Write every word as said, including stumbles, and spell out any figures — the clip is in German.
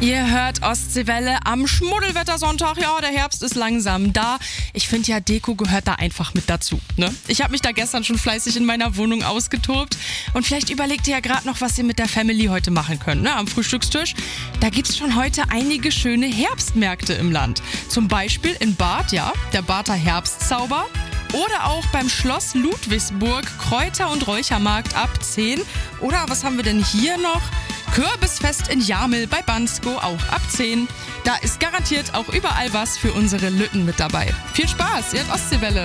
Ihr hört Ostseewelle am Schmuddelwettersonntag. Ja, der Herbst ist langsam da. Ich finde ja, Deko gehört da einfach mit dazu. Ne? Ich habe mich da gestern schon fleißig in meiner Wohnung ausgetobt. Und vielleicht überlegt ihr ja gerade noch, was ihr mit der Family heute machen könnt, ne? Am Frühstückstisch. Da gibt es schon heute einige schöne Herbstmärkte im Land. Zum Beispiel in Barth, ja, der Barther Herbstzauber. Oder auch beim Schloss Ludwigsburg, Kräuter- und Räuchermarkt ab zehn. Oder was haben wir denn hier noch? Kürbisfest in Jamel bei Bansko auch ab zehn. Da ist garantiert auch überall was für unsere Lütten mit dabei. Viel Spaß, ihr habt Ostseewelle.